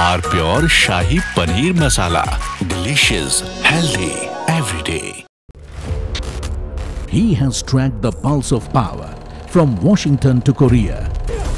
R Pure Shahi Paneer Masala. Delicious, healthy, every day. He has tracked the pulse of power from Washington to Korea.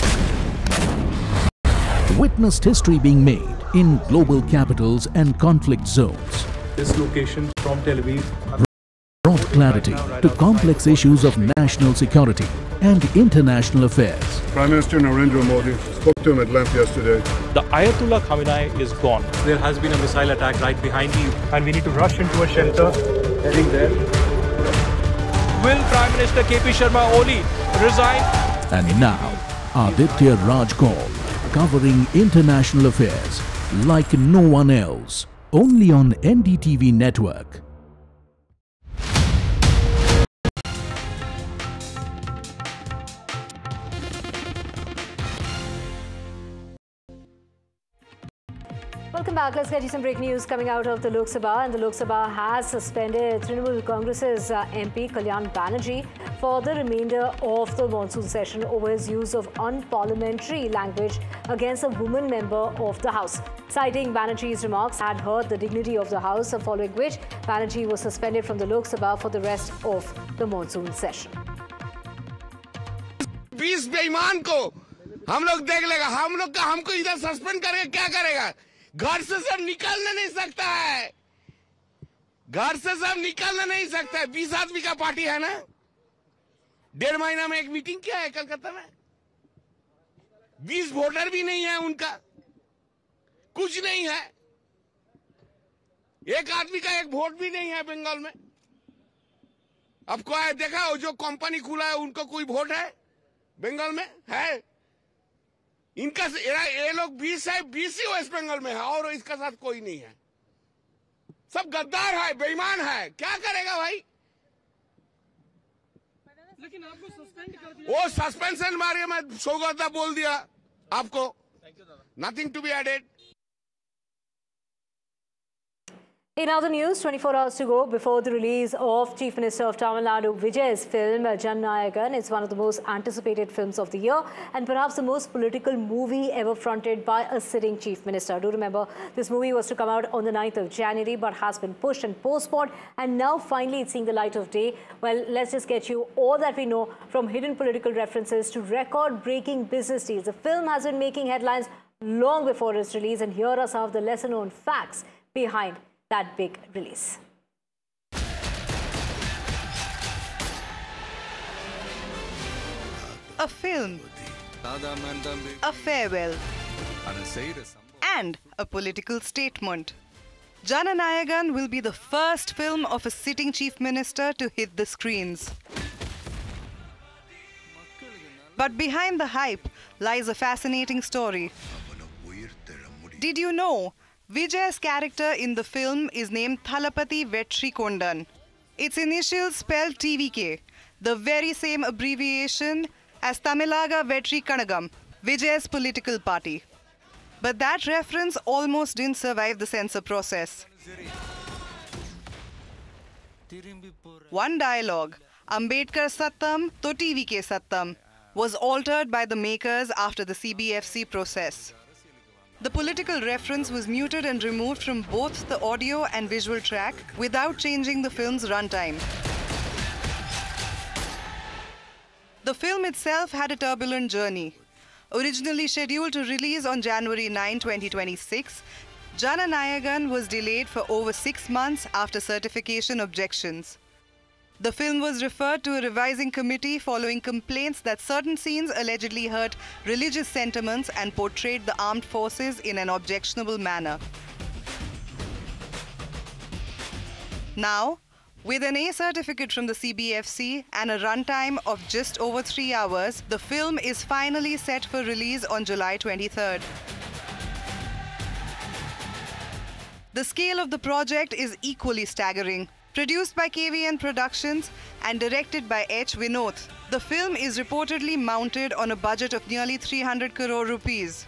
Witnessed history being made in global capitals and conflict zones. This location from Tel Aviv Brought clarity to complex issues of national security and international affairs. Prime Minister Narendra Modi spoke to him at length yesterday. The Ayatollah Khamenei is gone. There has been a missile attack right behind me and we need to rush into a shelter heading there. Will Prime Minister KP Sharma Oli resign? And now, Aditya Raj Kaul, covering international affairs like no one else, only on NDTV Network. Welcome back. Let's get you some breaking news coming out of the Lok Sabha. And the Lok Sabha has suspended Trinamool Congress's MP Kalyan Banerjee for the remainder of the monsoon session over his use of unparliamentary language against a woman member of the House. Citing Banerjee's remarks had hurt the dignity of the House, following which Banerjee was suspended from the Lok Sabha for the rest of the monsoon session. 20 बेईमान को हम लोग देख लेगा, हम लोग का हमको इधर सस्पेंड करेगा, क्या करेगा? घर से सब निकलने नहीं सकता है, घर से सब निकलने नहीं सकता है। 20 आदमी का पार्टी है ना, 1.5 महीना में एक मीटिंग किया है कलकत्ता में। 20 वोटर भी नहीं है उनका, कुछ नहीं है, एक आदमी का एक वोट भी नहीं है बंगाल में। अब कोई देखा जो कंपनी खुला है उनको कोई वोट है बंगाल में? है इनका ये लोग 20 है, 20 ही वेस्ट बंगाल में है और इसका साथ कोई नहीं है। सब गद्दार है, बेईमान है, क्या करेगा भाई? लेकिन आपको सस्पेंड कर दिया। वो सस्पेंशन मारे मैं सौगता बोल दिया आपको। Nothing to be added. In other news, 24 hours to go before the release of Chief Minister of Tamil Nadu Vijay's film Jananayagan. It's one of the most anticipated films of the year and perhaps the most political movie ever fronted by a sitting Chief Minister. Do remember, this movie was to come out on the 9th of January but has been pushed and postponed, and now finally it's seeing the light of day. Well, let's just get you all that we know, from hidden political references to record-breaking business deals. The film has been making headlines long before its release, and here are some of the lesser-known facts behind that big release. A film, a farewell, and a political statement. Jananayagan will be the first film of a sitting chief minister to hit the screens. But behind the hype lies a fascinating story. Did you know Vijay's character in the film is named Thalapathy Vetri Kondan? Its initials spell TVK, the very same abbreviation as Tamilaga Vetri Kanagam, Vijay's political party. But that reference almost didn't survive the censor process. One dialogue, Ambedkar Sattam to TVK Sattam, was altered by the makers after the CBFC process. The political reference was muted and removed from both the audio and visual track without changing the film's runtime. The film itself had a turbulent journey. Originally scheduled to release on January 9, 2026, Jananayagan was delayed for over 6 months after certification objections. The film was referred to a revising committee following complaints that certain scenes allegedly hurt religious sentiments and portrayed the armed forces in an objectionable manner. Now, with an A certificate from the CBFC and a runtime of just over 3 hours, the film is finally set for release on July 23rd. The scale of the project is equally staggering. Produced by KVN Productions and directed by H. Vinoth, the film is reportedly mounted on a budget of nearly 300 crore rupees.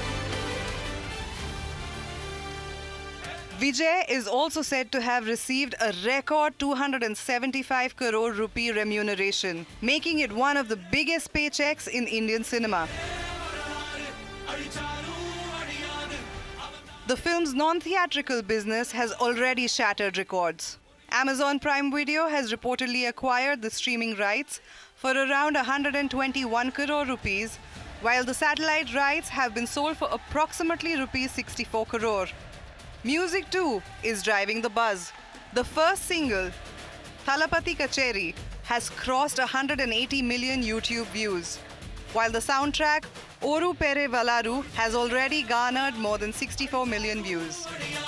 Vijay is also said to have received a record 275 crore rupee remuneration, making it one of the biggest paychecks in Indian cinema. The film's non-theatrical business has already shattered records. Amazon Prime Video has reportedly acquired the streaming rights for around 121 crore rupees, while the satellite rights have been sold for approximately rupees 64 crore. Music too is driving the buzz. The first single, Thalapathy Kacheri, has crossed 180 million YouTube views, while the soundtrack, Oru Pere Valaru, has already garnered more than 64 million views.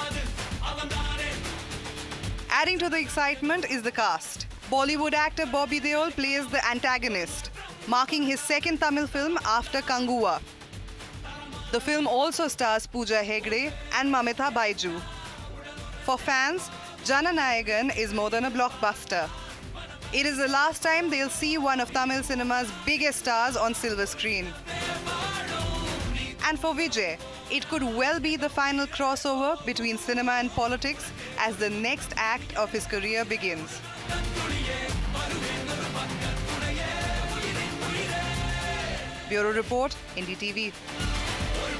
Adding to the excitement is the cast. Bollywood actor Bobby Deol plays the antagonist, marking his second Tamil film after Kanguva. The film also stars Pooja Hegde and Mamita Baiju. For fans, Jananayagan is more than a blockbuster. It is the last time they'll see one of Tamil cinema's biggest stars on silver screen. And for Vijay, it could well be the final crossover between cinema and politics as the next act of his career begins. Bureau Report, NDTV.